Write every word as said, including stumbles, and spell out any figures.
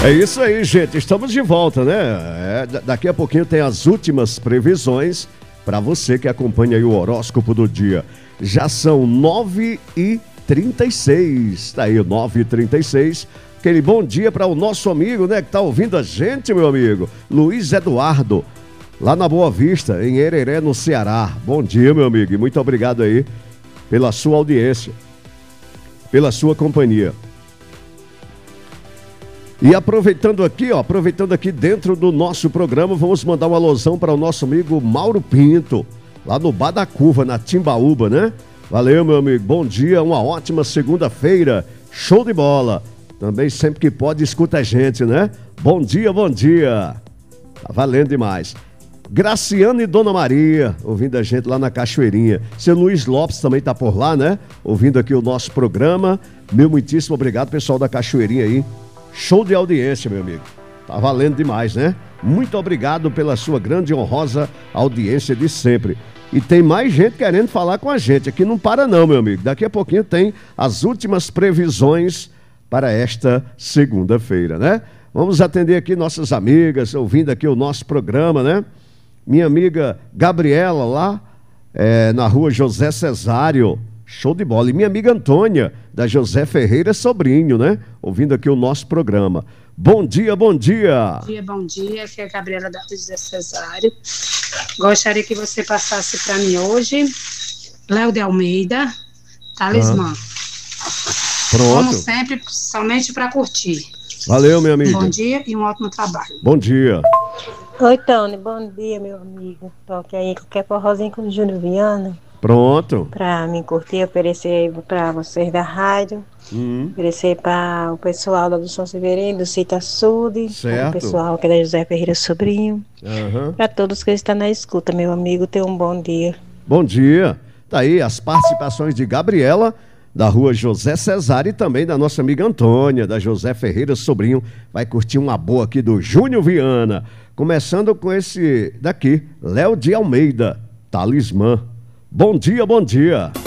É isso aí, gente. Estamos de volta, né? É, daqui a pouquinho tem as últimas previsões para você que acompanha aí o horóscopo do dia. Já são nove e trinta e seis. Tá aí, nove e trinta e seis. Aquele bom dia para o nosso amigo, né? Que tá ouvindo a gente, meu amigo. Luiz Eduardo, lá na Boa Vista, em Hereré, no Ceará. Bom dia, meu amigo. E muito obrigado aí pela sua audiência, pela sua companhia. E aproveitando aqui, ó, aproveitando aqui dentro do nosso programa, vamos mandar uma alusão para o nosso amigo Mauro Pinto, lá no Bar da Curva, na Timbaúba, né? Valeu, meu amigo, bom dia, uma ótima segunda-feira, show de bola. Também sempre que pode escuta a gente, né? Bom dia, bom dia. Tá valendo demais. Graciano e Dona Maria, ouvindo a gente lá na Cachoeirinha. Seu Luiz Lopes também tá por lá, né? Ouvindo aqui o nosso programa. Meu muitíssimo obrigado, pessoal da Cachoeirinha aí. Show de audiência, meu amigo. Tá valendo demais, né? Muito obrigado pela sua grande e honrosa audiência de sempre. E tem mais gente querendo falar com a gente. Aqui não para não, meu amigo. Daqui a pouquinho tem as últimas previsões para esta segunda-feira, né? Vamos atender aqui nossas amigas, ouvindo aqui o nosso programa, né? Minha amiga Gabriela, lá é, na rua José Cesário. Show de bola. E minha amiga Antônia, da José Ferreira Sobrinho, né? Ouvindo aqui o nosso programa. Bom dia, bom dia. Bom dia, bom dia. Aqui é a Gabriela da José Cesário. Gostaria que você passasse para mim hoje, Léo de Almeida, Talismã. Ah. Pronto. Como sempre, somente para curtir. Valeu, minha amiga. Bom dia e um ótimo trabalho. Bom dia. Oi, Tony. Bom dia, meu amigo. Toque aí qualquer forrozinho com o Júnior Viana. Pronto. Para me curtir, oferecer para vocês da rádio, Hum. oferecer para o pessoal da do São Severino, do Cita Sud, Certo. o pessoal que é da José Ferreira Sobrinho, Uhum. para todos que estão na escuta, meu amigo, tenha um bom dia. Bom dia. Tá aí as participações de Gabriela, da rua José Cesário, e também da nossa amiga Antônia, da José Ferreira Sobrinho. Vai curtir uma boa aqui do Júnior Viana. Começando com esse daqui, Léo de Almeida, Talismã. Bom dia, bom dia.